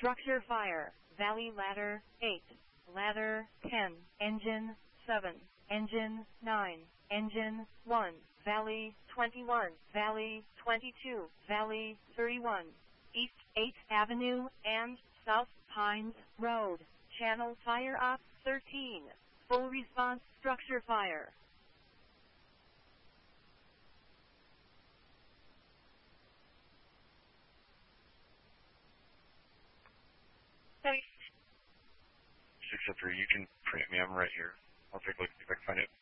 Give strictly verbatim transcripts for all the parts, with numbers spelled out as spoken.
Structure fire. Valley ladder eight. Ladder ten. Engine seven. Engine nine. Engine one. Valley twenty-one. Valley twenty-two. Valley thirty-one. East eighth Avenue and South Pines Road. Channel fire op thirteen. Full response structure fire. six oh three, you can print me. I'm right here. I'll take a look if I can find it.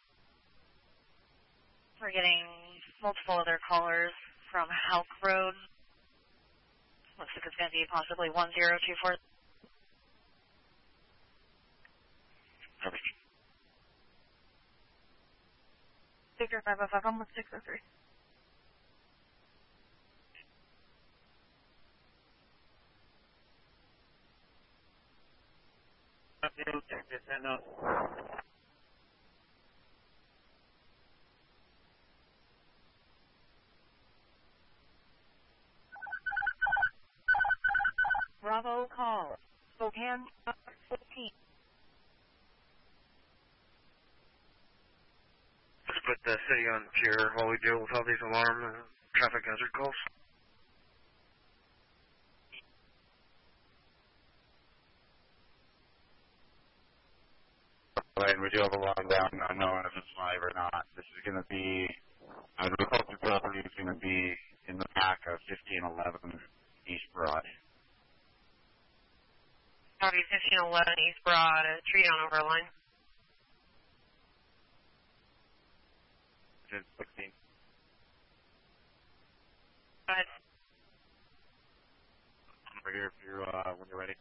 We're getting multiple other callers from Halk Road. Looks like it's going to be possibly one zero two four. Victor five oh five, almost six oh three. Bravo call. Spokane fourteen. Let's put the city on pure while we deal with all these alarm uh, traffic hazard calls. And we do have a alarm down, unknown if it's live or not. This is going to be, uh, the requested property is going to be in the back of fifteen eleven East Broad. Copy fifteen eleven East Broad, a tree on overline. sixteen. Go ahead. I'm right here if you're, uh, when you're ready.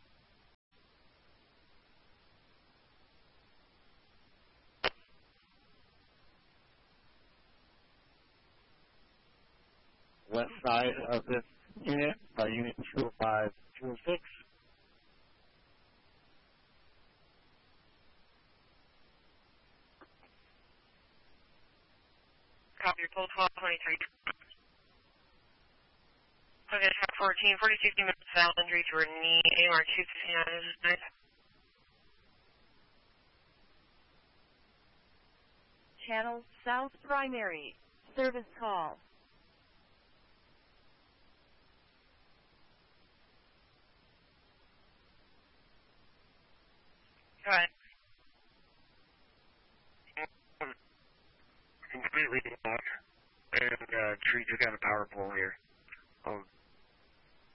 West side of this unit, by unit two oh five, two oh six. Copy, pull twelve twenty-three. Okay, track fourteen, forty sixty minutes valve injury to her knee, A M R two fifty-nine, this is nice. Channel South Primary. Service call. Go ahead. Completely blocked, and uh, tree took out a power pole here. I'll